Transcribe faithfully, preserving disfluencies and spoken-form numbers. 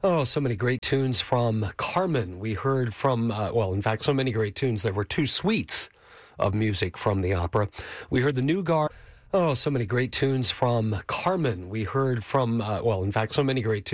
Oh, so many great tunes from Carmen. We heard from, uh, well, in fact, so many great tunes. There were two suites of music from the opera. We heard the New Guard. Oh, so many great tunes from Carmen. We heard from, uh, well, in fact, so many great tunes.